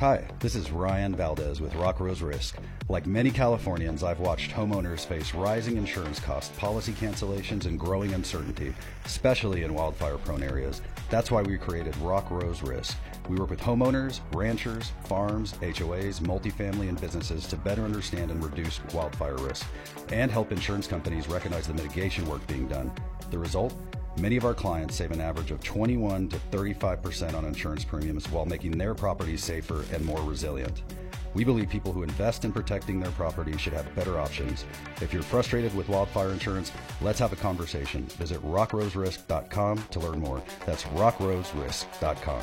Hi, this is Ryan Valdez with Rock Rose Risk. Like many Californians, I've watched homeowners face rising insurance costs, policy cancellations, and growing uncertainty, especially in wildfire-prone areas. That's why we created Rock Rose Risk. We work with homeowners, ranchers, farms, HOAs, multifamily, and businesses to better understand and reduce wildfire risk, and help insurance companies recognize the mitigation work being done. The result? Many of our clients save an average of 21 to 35% on insurance premiums while making their properties safer and more resilient. We believe people who invest in protecting their property should have better options. If you're frustrated with wildfire insurance, let's have a conversation. Visit rockroserisk.com to learn more. That's rockroserisk.com.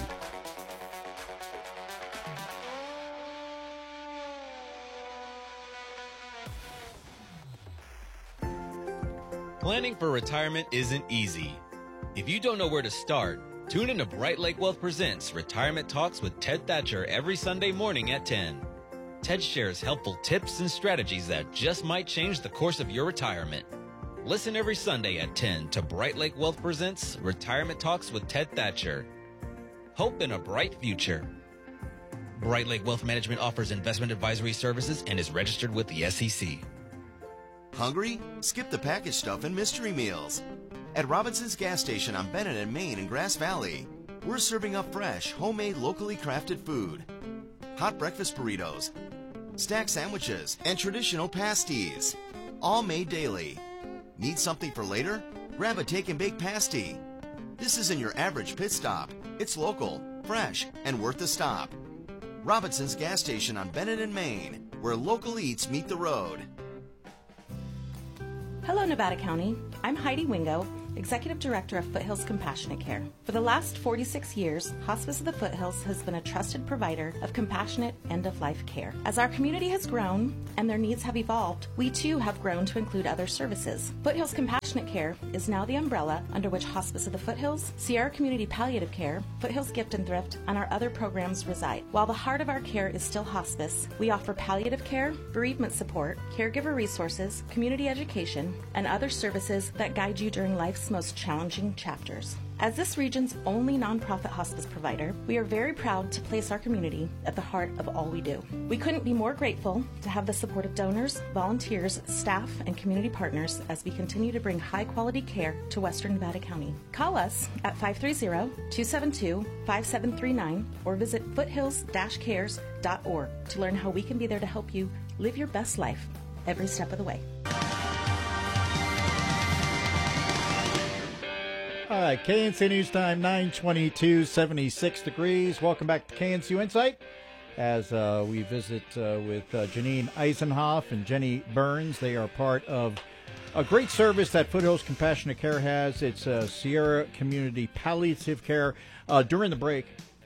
Planning for retirement isn't easy. If you don't know where to start, tune in to Bright Lake Wealth Presents Retirement Talks with Ted Thatcher every Sunday morning at 10. Ted shares helpful tips and strategies that just might change the course of your retirement. Listen every Sunday at 10 to Bright Lake Wealth Presents Retirement Talks with Ted Thatcher. Hope in a bright future. Bright Lake Wealth Management offers investment advisory services and is registered with the SEC. Hungry? Skip the packaged stuff and mystery meals. At Robinson's gas station on Bennett and Main in Grass Valley, we're serving up fresh, homemade, locally crafted food. Hot breakfast burritos, stack sandwiches, and traditional pasties. All made daily. Need something for later? Grab a take and bake pasty. This isn't your average pit stop. It's local, fresh, and worth the stop. Robinson's gas station on Bennett and Main, where local eats meet the road. Hello, Nevada County. I'm Heidi Wingo, Executive Director of Foothills Compassionate Care. For the last 46 years, Hospice of the Foothills has been a trusted provider of compassionate end-of-life care. As our community has grown and their needs have evolved, we too have grown to include other services. Foothills Compassionate Care is now the umbrella under which Hospice of the Foothills, Sierra Community Palliative Care, Foothills Gift and Thrift, and our other programs reside. While the heart of our care is still hospice, we offer palliative care, bereavement support, caregiver resources, community education, and other services that guide you during life's most challenging chapters. As this region's only nonprofit hospice provider, we are very proud to place our community at the heart of all we do. We couldn't be more grateful to have the support of donors, volunteers, staff, and community partners as we continue to bring high-quality care to Western Nevada County. Call us at 530-272-5739 or visit foothills-cares.org to learn how we can be there to help you live your best life every step of the way. All right, KNC News Time, 9:22, 76 degrees. Welcome back to KNC Insight as we visit with Janine Eisenhoff and Jenny Burns. They are part of a great service that Foothills Compassionate Care has. It's Sierra Community Palliative Care. During the break,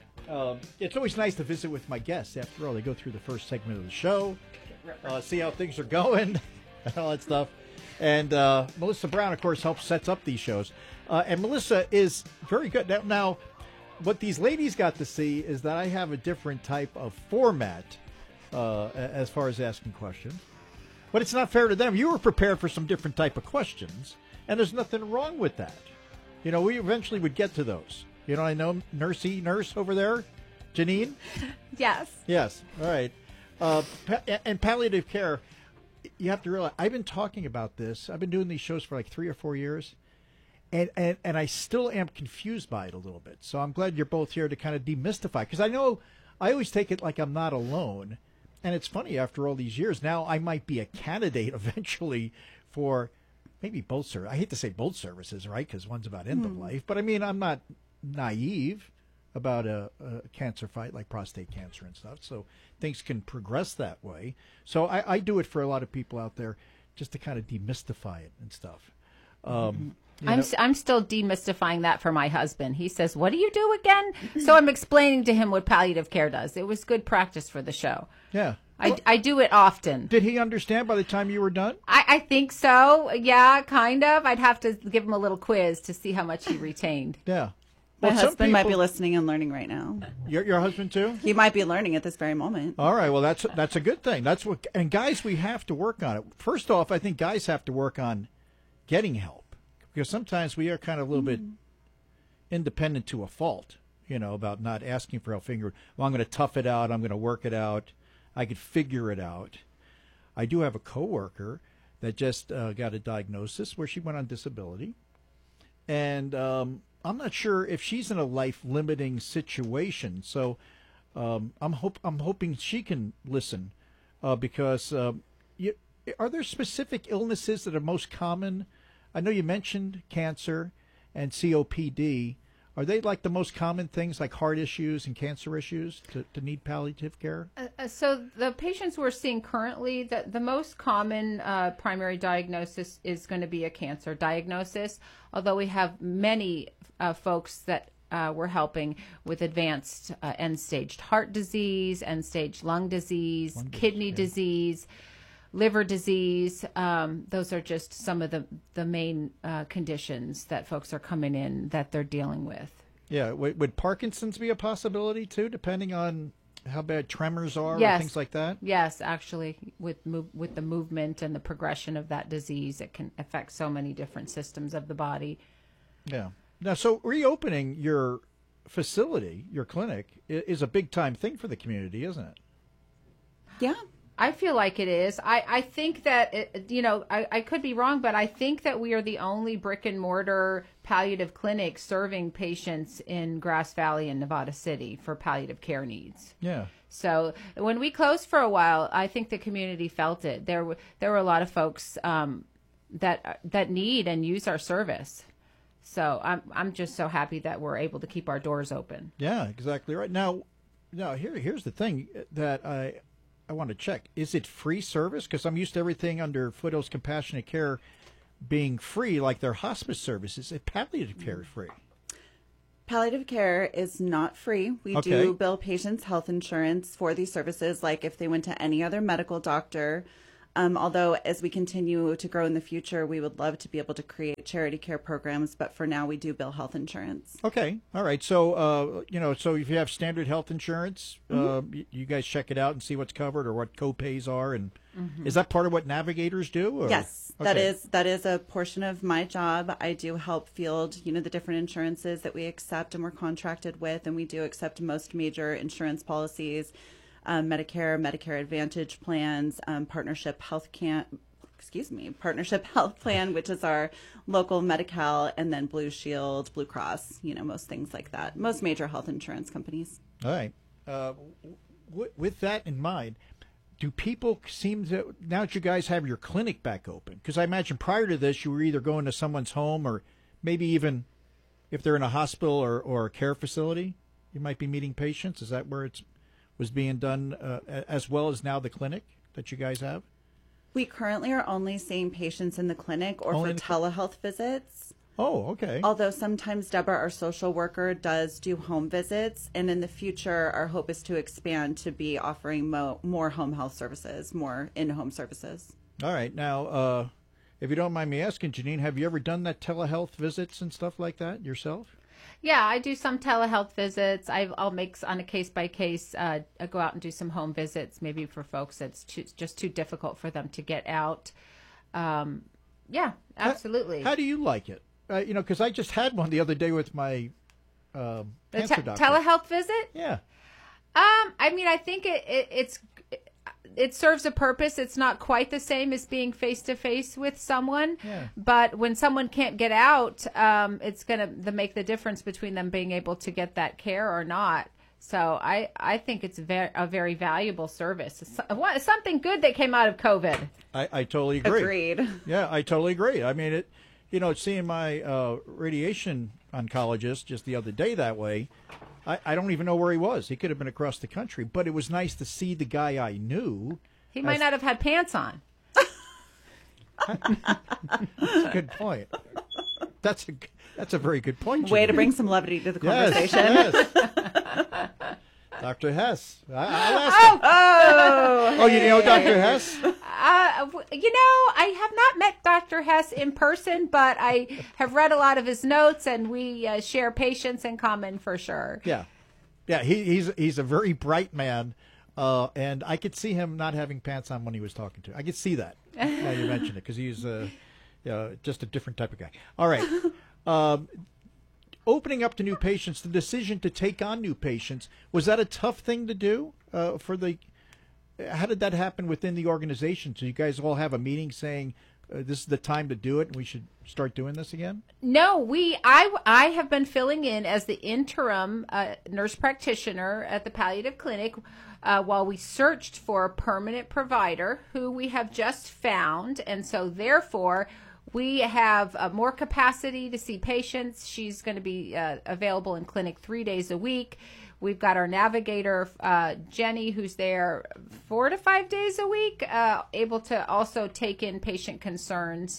it's always nice to visit with my guests. After all, they go through the first segment of the show, see how things are going, and all that stuff. And Melissa Brown, of course, sets up these shows. And Melissa is very good. Now, what these ladies got to see is that I have a different type of format as far as asking questions. But it's not fair to them. You were prepared for some different type of questions, and there's nothing wrong with that. You know, we eventually would get to those. You know, I know nurse over there, Janine? Yes. Yes. All right. And palliative care, you have to realize, I've been talking about this. I've been doing these shows for like 3 or 4 years. And I still am confused by it a little bit. So I'm glad you're both here to kind of demystify. Because I know I always take it like I'm not alone. And it's funny, after all these years, now I might be a candidate eventually for maybe both services. I hate to say both services, right? Because one's about end of life. But I mean, I'm not naive about a cancer fight like prostate cancer and stuff. So things can progress that way. So I do it for a lot of people out there just to kind of demystify it and stuff. I'm still demystifying that for my husband. He says, "What do you do again?" So I'm explaining to him what palliative care does. It was good practice for the show. Yeah. I do it often. Did he understand by the time you were done? I think so. Yeah, kind of. I'd have to give him a little quiz to see how much he retained. Yeah. My husband might be listening and learning right now. Your husband too? He might be learning at this very moment. All right. Well, that's a good thing. That's what. And guys, we have to work on it. First off, I think guys have to work on getting help, because sometimes we are kind of a little bit independent to a fault. about not asking for help, figuring, well, I'm going to tough it out, I'm going to work it out, I could figure it out. I do have a coworker that just got a diagnosis where she went on disability, and I'm not sure if she's in a life-limiting situation. So I'm hoping she can listen, because are there specific illnesses that are most common? I know you mentioned cancer and COPD. Are they like the most common things, like heart issues and cancer issues, to need palliative care? So the patients we're seeing currently, the most common primary diagnosis is going to be a cancer diagnosis, although we have many folks that we're helping with advanced end-stage heart disease, end-stage lung disease, kidney disease, liver disease. Those are just some of the main conditions that folks are coming in that they're dealing with. Yeah. Would Parkinson's be a possibility too, depending on how bad tremors are, yes, or things like that? Yes, actually, with the movement and the progression of that disease, it can affect so many different systems of the body. Yeah. Now, so reopening your facility, your clinic, is a big time thing for the community, isn't it? Yeah. I feel like it is. I think that, I could be wrong, but I think that we are the only brick and mortar palliative clinic serving patients in Grass Valley and Nevada City for palliative care needs. Yeah. So when we closed for a while, I think the community felt it. There were a lot of folks that need and use our service. So I'm just so happy that we're able to keep our doors open. Yeah, exactly right. Now here's the thing that I want to check. Is it free service? Because I'm used to everything under Foothills Compassionate Care being free, like their hospice services. Is palliative care free? Palliative care is not free. We do bill patients health insurance for these services, like if they went to any other medical doctor. Although as we continue to grow in the future, we would love to be able to create charity care programs. But for now, we do bill health insurance. Okay. All right. So, so if you have standard health insurance, you guys check it out and see what's covered or what co-pays are. And is that part of what navigators do? Or? Yes, okay. that is a portion of my job. I do help field, the different insurances that we accept and we're contracted with. And we do accept most major insurance policies. Medicare, Medicare Advantage plans, Partnership Health Plan, which is our local Medi-Cal, and then Blue Shield, Blue Cross, most things like that. Most major health insurance companies. All right. With that in mind, do people seem to, now that you guys have your clinic back open, because I imagine prior to this, you were either going to someone's home or maybe even if they're in a hospital or a care facility, you might be meeting patients. Is that where it was being done as well as now the clinic that you guys have? We currently are only seeing patients in the clinic or for telehealth visits. Oh, okay. Although sometimes Deborah, our social worker, does do home visits. And in the future, our hope is to expand to be offering more home health services, more in-home services. All right. Now, if you don't mind me asking, Janine, have you ever done that telehealth visits and stuff like that yourself? Yeah, I do some telehealth visits. I'll make on a case-by-case, go out and do some home visits, maybe for folks that's just too difficult for them to get out. Yeah, absolutely. How do you like it? Because I just had one the other day with my cancer doctor. Telehealth visit? Yeah. I think it serves a purpose. It's not quite the same as being face-to-face with someone. Yeah. But when someone can't get out, it's going to make the difference between them being able to get that care or not. So I think it's a very valuable service. It's something good that came out of COVID. I totally agree. Agreed. Yeah, I totally agree. I mean, seeing my radiation oncologist just the other day that way, I don't even know where he was. He could have been across the country, but it was nice to see the guy I knew. He might not have had pants on. That's a good point. That's a very good point. Way to bring some levity to the conversation. Yes. Dr. Hess. I'll ask him. Oh, you know Dr. Hess? I have not met Dr. Hess in person, but I have read a lot of his notes, and we share patients in common for sure. Yeah. Yeah, he's a very bright man, and I could see him not having pants on when he was talking to. I could see that. Now you mentioned it, because he's just a different type of guy. All right. opening up to new patients, the decision to take on new patients, was that a tough thing to do how did that happen within the organization? So you guys all have a meeting saying this is the time to do it and we should start doing this again? No, I have been filling in as the interim nurse practitioner at the palliative clinic while we searched for a permanent provider who we have just found. And so therefore, we have more capacity to see patients. She's going to be available in clinic 3 days a week. We've got our navigator, Jenny, who's there 4 to 5 days a week, able to also take in patient concerns.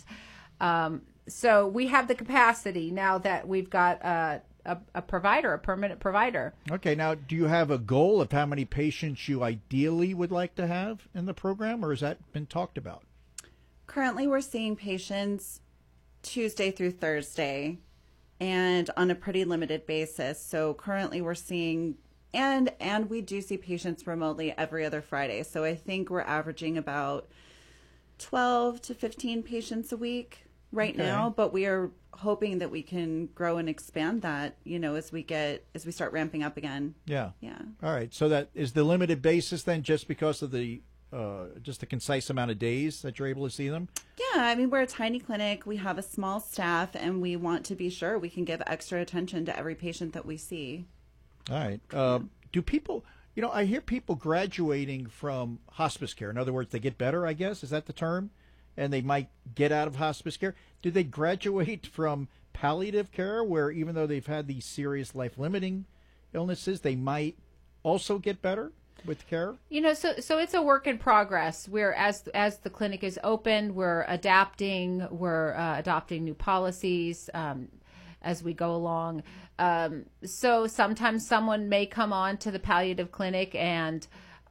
So we have the capacity now that we've got a provider, a permanent provider. Okay. Now, do you have a goal of how many patients you ideally would like to have in the program, or has that been talked about? Currently, we're seeing patients Tuesday through Thursday and on a pretty limited basis. So currently we're seeing, and we do see patients remotely every other Friday. So I think we're averaging about 12 to 15 patients a week right now, but we are hoping that we can grow and expand that, as we start ramping up again. Yeah. Yeah. All right. So that is the limited basis then, just because of the just the concise amount of days that you're able to see them? Yeah, I mean, we're a tiny clinic. We have a small staff, and we want to be sure we can give extra attention to every patient that we see. All right. Do people, I hear people graduating from hospice care. In other words, they get better, I guess. Is that the term? And they might get out of hospice care. Do they graduate from palliative care, where even though they've had these serious life-limiting illnesses, they might also get better with care? So it's a work in progress. We're as the clinic is open, we're adapting, we're adopting new policies as we go along. So sometimes someone may come on to the palliative clinic and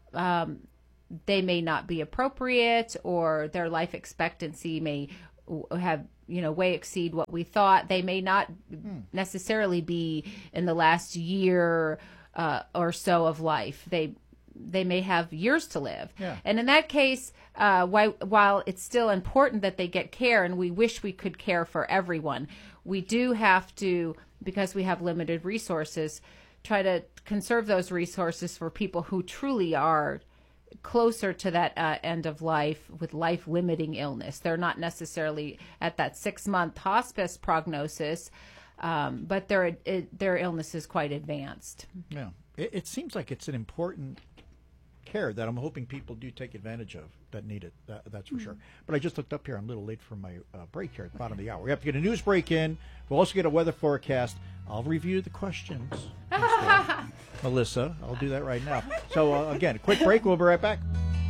they may not be appropriate, or their life expectancy may have way exceed what we thought. They may not necessarily be in the last year or so of life. They may have years to live. Yeah. And in that case, while it's still important that they get care, and we wish we could care for everyone, we do have to, because we have limited resources, try to conserve those resources for people who truly are closer to that end of life with life-limiting illness. They're not necessarily at that 6-month hospice prognosis, but their illness is quite advanced. Yeah. It seems like it's an important care that I'm hoping people do take advantage of that need it. That's for sure. But I just looked up here. I'm a little late for my break here at the bottom of the hour. We have to get a news break in. We'll also get a weather forecast. I'll review the questions. Melissa, I'll do that right now. So, again, a quick break. We'll be right back.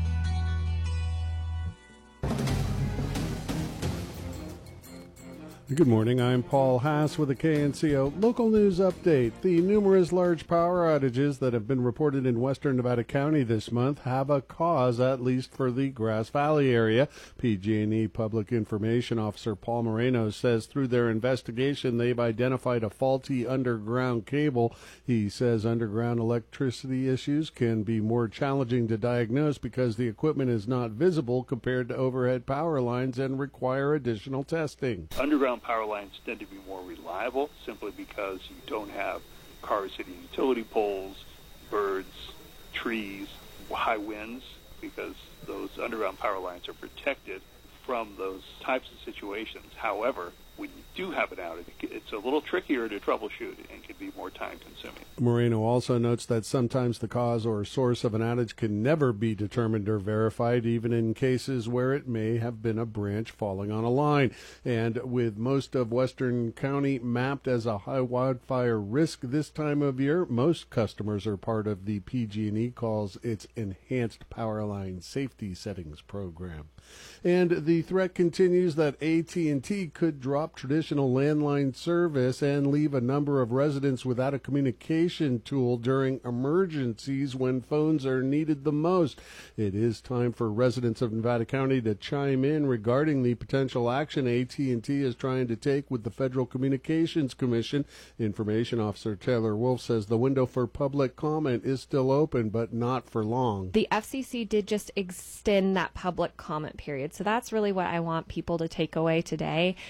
Good morning, I'm Paul Haas with the KNCO local news update. The numerous large power outages that have been reported in western Nevada County this month have a cause, at least for the Grass Valley area. PG&E Public Information Officer Paul Moreno says through their investigation they've identified a faulty underground cable. He says underground electricity issues can be more challenging to diagnose because the equipment is not visible compared to overhead power lines and require additional testing. Underground power lines tend to be more reliable simply because you don't have cars hitting utility poles, birds, trees, high winds, because those underground power lines are protected from those types of situations. However, when you do have an outage, it's a little trickier to troubleshoot and can be more time-consuming. Moreno also notes that sometimes the cause or source of an outage can never be determined or verified, even in cases where it may have been a branch falling on a line. And with most of Western County mapped as a high wildfire risk this time of year, most customers are part of the PG&E calls its Enhanced Power Line Safety Settings program. And the threat continues that AT&T could drop traditional landline service and leave a number of residents without a communication tool during emergencies when phones are needed the most. It is time for residents of Nevada County to chime in regarding the potential action AT&T is trying to take with the Federal Communications Commission. Information Officer Taylor Wolf says the window for public comment is still open, but not for long. The FCC did just extend that public comment period. So that's really what I want people to take away today. They're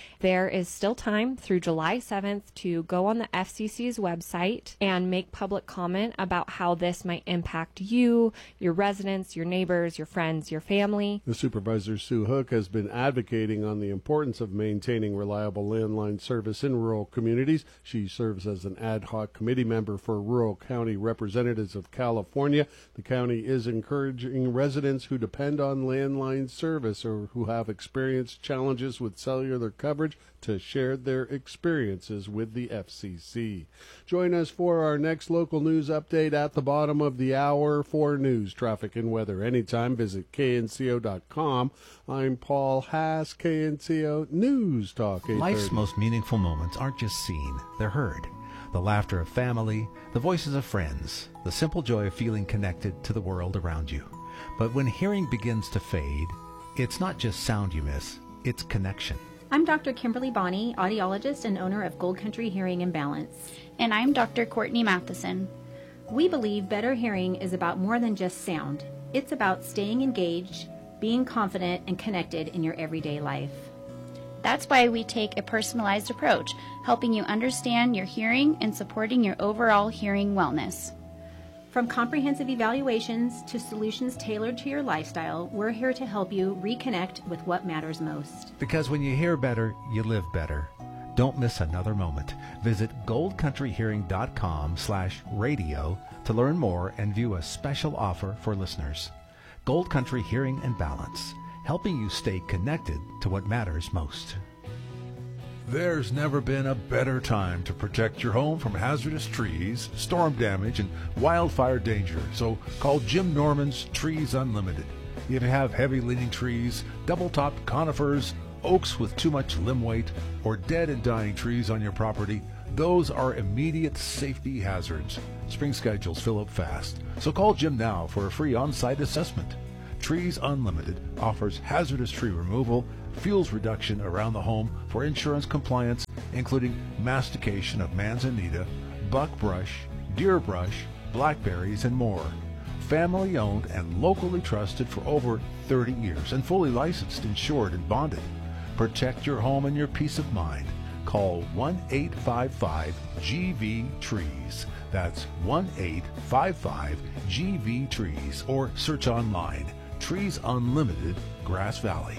there is still time through July 7th to go on the FCC's website and make public comment about how this might impact you, your residents, your neighbors, your friends, your family. The Supervisor Sue Hook has been advocating on the importance of maintaining reliable landline service in rural communities. She serves as an ad hoc committee member for Rural County Representatives of California. The county is encouraging residents who depend on landline service or who have experienced challenges with cellular coverage to share their experiences with the FCC. Join us for our next local news update at the bottom of the hour. For news, traffic, and weather anytime, visit knco.com. I'm Paul Haas, KNCO News Talk 830. Life's most meaningful moments aren't just seen, they're heard. The laughter of family, the voices of friends, the simple joy of feeling connected to the world around you. But when hearing begins to fade, it's not just sound you miss, it's connection. I'm Dr. Kimberly Bonney, audiologist and owner of Gold Country Hearing and Balance. And I'm Dr. Courtney Matheson. We believe better hearing is about more than just sound. It's about staying engaged, being confident, and connected in your everyday life. That's why we take a personalized approach, helping you understand your hearing and supporting your overall hearing wellness. From comprehensive evaluations to solutions tailored to your lifestyle, we're here to help you reconnect with what matters most. Because when you hear better, you live better. Don't miss another moment. Visit goldcountryhearing.com/radio to learn more and view a special offer for listeners. Gold Country Hearing and Balance, helping you stay connected to what matters most. There's never been a better time to protect your home from hazardous trees, storm damage, and wildfire danger. So call Jim Norman's Trees Unlimited. If you have heavy-leaning trees, double-topped conifers, oaks with too much limb weight, or dead and dying trees on your property, those are immediate safety hazards. Spring schedules fill up fast, so call Jim now for a free on-site assessment. Trees Unlimited offers hazardous tree removal, fuels reduction around the home for insurance compliance, including mastication of manzanita, buckbrush, deer brush, blackberries, and more. Family owned and locally trusted for over 30 years and fully licensed, insured, and bonded. Protect your home and your peace of mind. Call 1-855-GV-TREES. That's 1-855-GV-TREES, or search online. Trees Unlimited, Grass Valley.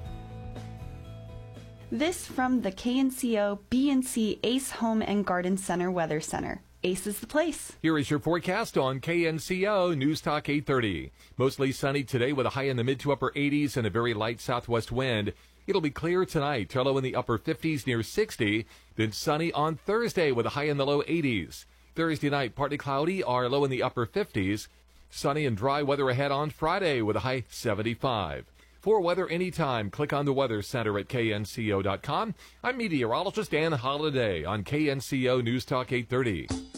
This from the KNCO BNC Ace Home and Garden Center Weather Center. Ace is the place. Here is your forecast on KNCO News Talk 830. Mostly sunny today with a high in the mid to upper 80s and a very light southwest wind. It'll be clear tonight, low in the upper 50s near 60. Then sunny on Thursday with a high in the low 80s. Thursday night, partly cloudy, or low in the upper 50s. Sunny and dry weather ahead on Friday with a high 75. For weather anytime, click on the Weather Center at knco.com. I'm meteorologist Dan Holliday on KNCO News Talk 830.